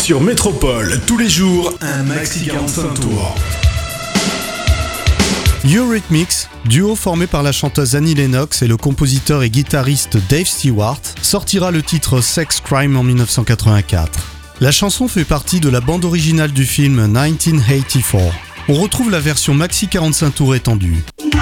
Sur Métropole, tous les jours, un maxi 45 tours. Eurythmics, duo formé par la chanteuse Annie Lennox et le compositeur et guitariste Dave Stewart, sortira le titre Sex Crime en 1984. La chanson fait partie de la bande originale du film 1984. On retrouve la version maxi 45 tours étendue.